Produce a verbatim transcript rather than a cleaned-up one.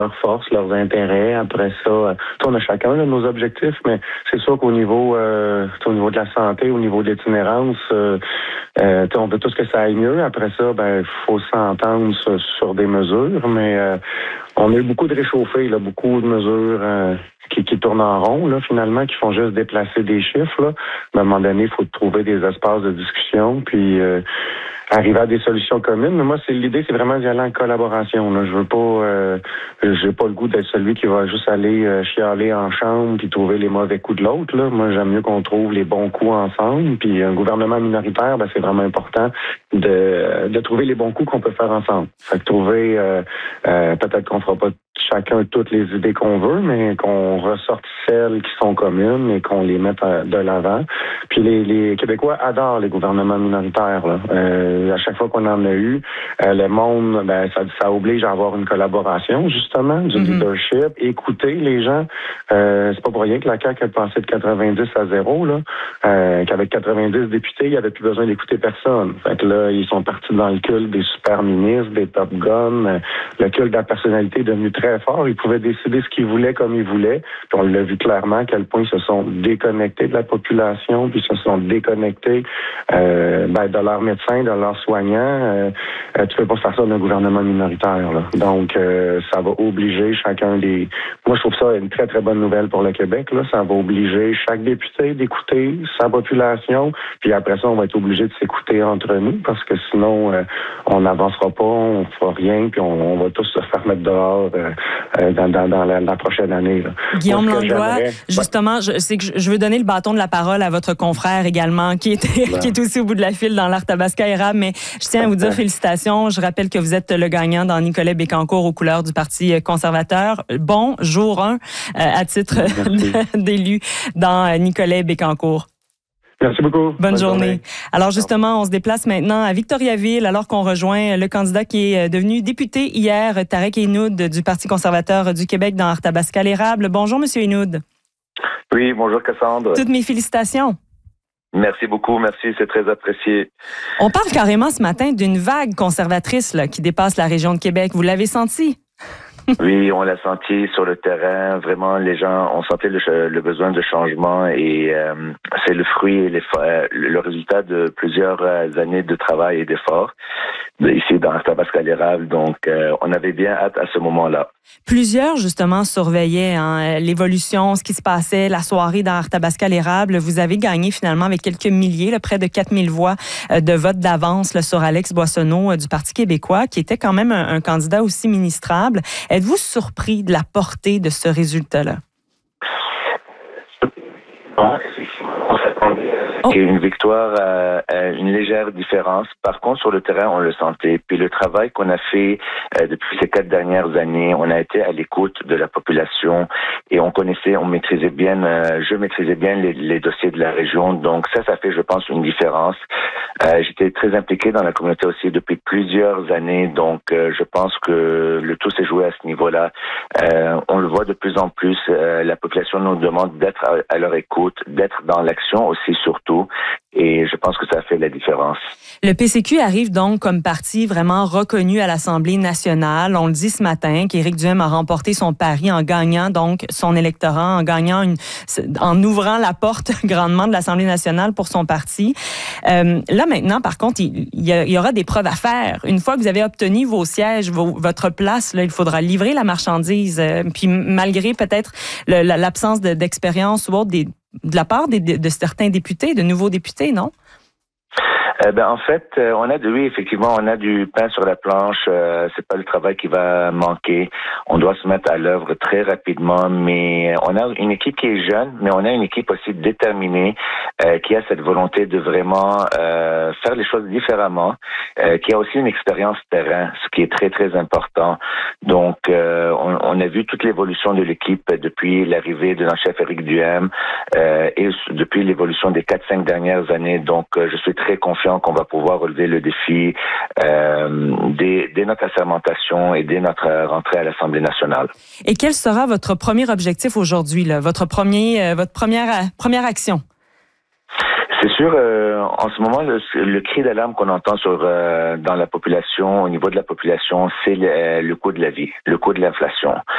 leurs forces, leurs intérêts. Après ça, euh, on a chacun là, nos objectifs, mais c'est sûr qu'au niveau euh, au niveau de la santé, au niveau de l'itinérance, euh, euh, on veut tous que ça aille mieux. Après ça, ben faut s'entendre sur, sur des mesures, mais euh, on a eu beaucoup de réchauffés, là, beaucoup de mesures euh, qui, qui tournent en rond, là, finalement, qui font juste déplacer des chiffres. Là. Mais à un moment donné, il faut trouver des espaces de discussion, puis euh, arriver à des solutions communes. Mais moi, c'est l'idée, c'est vraiment d'y aller en collaboration. Là. Je veux pas, euh, j'ai pas le goût d'être celui qui va juste aller euh, chialer en chambre puis trouver les mauvais coups de l'autre. Là. Moi, j'aime mieux qu'on trouve les bons coups ensemble. Puis un gouvernement minoritaire, ben, c'est vraiment important de, de trouver les bons coups qu'on peut faire ensemble. Fait que trouver, euh, euh, peut-être qu'on fera pas chacun toutes les idées qu'on veut, mais qu'on ressorte celles qui sont communes et qu'on les mette de l'avant. Puis les, les Québécois adorent les gouvernements minoritaires. Là. Euh, à chaque fois qu'on en a eu, euh, le monde, ben, ça, ça oblige à avoir une collaboration, justement, du mm-hmm. leadership, écouter les gens. Euh, c'est pas pour rien que la C A Q a passé de quatre-vingt-dix à zéro, là, euh, qu'avec quatre-vingt-dix députés, il n'y avait plus besoin d'écouter personne. Fait que là, ils sont partis dans le culte des super ministres, des top guns. Le culte de la personnalité est devenu très fort. Ils pouvaient décider ce qu'ils voulaient comme ils voulaient. Puis on l'a vu clairement à quel point ils se sont déconnectés de la population, puis ils se sont déconnectés euh, ben, de leurs médecins, de leurs soignants. Euh, euh, tu peux pas faire ça d'un gouvernement minoritaire. Là. Donc, euh, ça va obliger chacun des... Moi, je trouve ça une très, très bonne nouvelle pour le Québec. Là. Ça va obliger chaque député d'écouter sa population. Puis après ça, on va être obligé de s'écouter entre nous parce que sinon, euh, on n'avancera pas, on fera rien, puis on, on va tous se faire mettre dehors euh, euh, dans, dans, dans la, la prochaine année. Là. Guillaume Langlois, justement, je, c'est que je veux donner le bâton de la parole à votre confrère également, qui, était, qui est aussi au bout de la file dans l'Arthabasca érable, mais je tiens à vous dire félicitations. Je rappelle que vous êtes le gagnant dans Nicolet Bécancour aux couleurs du Parti conservateur. Bon, jour un, euh, à titre d'élu dans Nicolet Bécancour. Merci beaucoup. Bonne, Bonne journée. journée. Alors justement, on se déplace maintenant à Victoriaville alors qu'on rejoint le candidat qui est devenu député hier, Tarek Hinoud du Parti conservateur du Québec dans Arthabasca-l'Érable. Bonjour, Monsieur Hinoud. Oui, bonjour Cassandre. Toutes mes félicitations. Merci beaucoup, merci, c'est très apprécié. On parle carrément ce matin d'une vague conservatrice là, qui dépasse la région de Québec. Vous l'avez senti? Oui, on l'a senti sur le terrain. Vraiment, les gens ont senti le, le besoin de changement et euh, c'est le fruit et les, le résultat de plusieurs années de travail et d'efforts ici dans Arthabasca-l'Érable. Donc, euh, on avait bien hâte à ce moment-là. Plusieurs, justement, surveillaient hein, l'évolution, ce qui se passait, la soirée dans Arthabasca-l'Érable. Vous avez gagné finalement avec quelques milliers, là, près de quatre mille voix de vote d'avance là, sur Alex Boissonnault du Parti québécois, qui était quand même un, un candidat aussi ministrable. Êtes-vous surpris de la portée de ce résultat-là? Oh. Une victoire à, à une légère différence. Par contre, sur le terrain, on le sentait. Puis le travail qu'on a fait euh, depuis ces quatre dernières années, on a été à l'écoute de la population et on connaissait, on maîtrisait bien, euh, je maîtrisais bien les, les dossiers de la région. Donc ça, ça fait, je pense, une différence. Euh, j'étais très impliqué dans la communauté aussi depuis plusieurs années. Donc euh, je pense que le tout s'est joué à ce niveau-là. Euh, on le voit de plus en plus. Euh, la population nous demande d'être à, à leur écoute, d'être dans l'action aussi surtout. Et je pense que ça fait la différence. Le P C Q arrive donc comme parti vraiment reconnu à l'Assemblée nationale. On le dit ce matin qu'Éric Duhem a remporté son pari en gagnant donc son électorat, en gagnant une, en ouvrant la porte grandement de l'Assemblée nationale pour son parti. Euh, là maintenant, par contre, il, il y aura des preuves à faire. Une fois que vous avez obtenu vos sièges, vos, votre place, là, il faudra livrer la marchandise. Euh, puis malgré peut-être le, l'absence de, d'expérience ou autre des de la part des, de, de certains députés, de nouveaux députés, non? Euh, ben en fait, euh, on a de oui effectivement, on a du pain sur la planche. Euh, c'est pas le travail qui va manquer. On doit se mettre à l'œuvre très rapidement, mais on a une équipe qui est jeune, mais on a une équipe aussi déterminée euh, qui a cette volonté de vraiment euh, faire les choses différemment, euh, qui a aussi une expérience terrain, ce qui est très très important. Donc, euh, on, on a vu toute l'évolution de l'équipe depuis l'arrivée de notre chef Éric Duhem euh, et depuis l'évolution des quatre cinq dernières années. Donc, euh, je suis très confiant qu'on va pouvoir relever le défi euh, dès, dès notre assermentation et dès notre rentrée à l'Assemblée nationale. Et quel sera votre premier objectif aujourd'hui, là, votre premier, euh, votre première première action? C'est sûr, euh, en ce moment, le, le cri d'alarme qu'on entend sur euh, dans la population, au niveau de la population, c'est le, le coût de la vie, le coût de l'inflation.